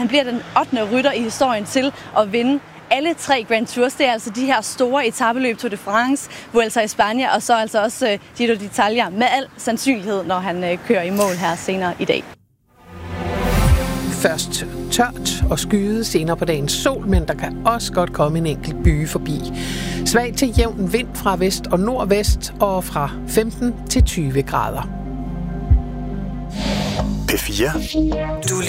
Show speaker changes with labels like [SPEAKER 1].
[SPEAKER 1] han bliver den 8. rytter i historien til at vinde alle 3 Grand Tours. Det er altså de her store etapeløb, Tour de France, Vuelta i Spanien, og så altså også Giro d'Italia med al sandsynlighed, når han kører i mål her senere i dag.
[SPEAKER 2] Først tørt og skyde, senere på dagen sol, men der kan også godt komme en enkelt byge forbi. Svag til jævn vind fra vest og nordvest og fra 15 til 20 grader.
[SPEAKER 3] P4.